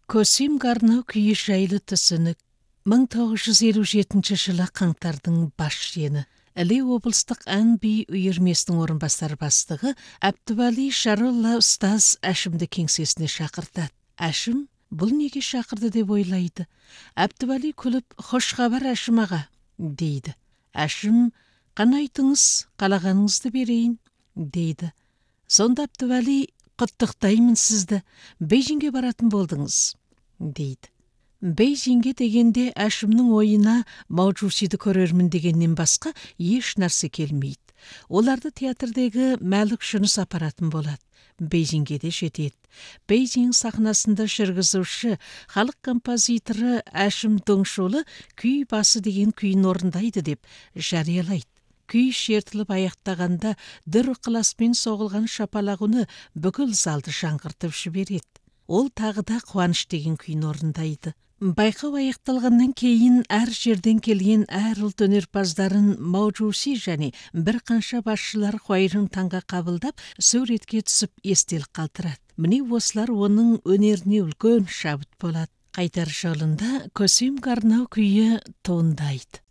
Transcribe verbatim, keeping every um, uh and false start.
Көсем Гарнау күйі жайлы түсінік мың тоғыз жүз елу жетінші жылы қаңтардың бас жені. Іле облыстық ән би үйірмесінің орынбасар бастығы Әбдуәли Шаролла ұстаз Әшімді кеңсесіне шақыртады. Әшім бұл неге шақырды деп ойлайды. Әбдуәли күліп, «Хош хабар Әшім аға» дейді. Әшім, «Қанайтыңыз, қалағаныңызды берейін» дейді. Сонда Әбдуәли, «Құттықтаймын сізді, Бейжіңге баратын болдыңыз» дейді. Бейжіңге дегенде Әшімнің ойына Маужусиді көрермін дегеннен басқа еш нәрсе келмейді. Оларды театрдегі Мәлік Жүніс апаратын болады. Бейжіңге де жетеді. Бейжің сахнасында жүргізуші, халық композиторы Әшім Доңшолы күй басы деген күйін орындайды деп жариялайды. Күй шертіліп аяқтағанда дүр ықыласпен соғылған шапалақ үні бүкіл залды жаңғыртып жібереді. Ол тағы да қуаныш деген күйін орындайды. Байқау аяқталғаннан кейін әр жерден келген әр ұлт өнерпаздарын Маужуси және бір қанша басшылар Хуайжың таңға қабылдап, суретке түсіп естелік қалдырады. Міне осылар оның өнеріне үлкен шабыт болады. Қайтар жолында Көсем Гарнау күйі туындайды.